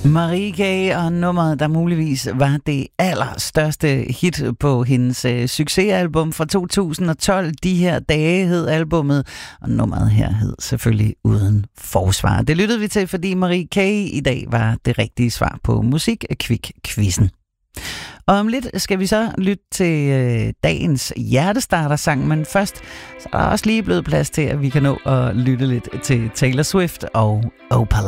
Marie K. og nummeret, der muligvis var det allerstørste hit på hendes succesalbum fra 2012. De her dage hed albummet, og nummeret her hed selvfølgelig Uden Forsvar. Det lyttede vi til, fordi Marie K. i dag var det rigtige svar på Musik-Kvik-quizzen. Og om lidt skal vi så lytte til dagens hjertestarter-sang, men først så er der også lige blevet plads til, at vi kan nå at lytte lidt til Taylor Swift og Opala.